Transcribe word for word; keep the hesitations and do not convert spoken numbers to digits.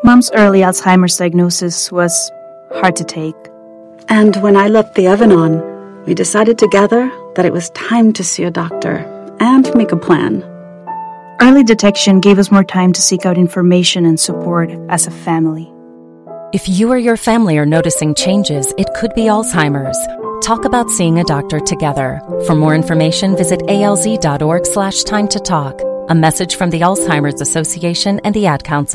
Mom's early Alzheimer's diagnosis was hard to take. And when I left the oven on, we decided together that it was time to see a doctor and make a plan. Early detection gave us more time to seek out information and support as a family. If you or your family are noticing changes, it could be Alzheimer's. Talk about seeing a doctor together. For more information, visit alz.org slash time to talk. A message from the Alzheimer's Association and the Ad Council.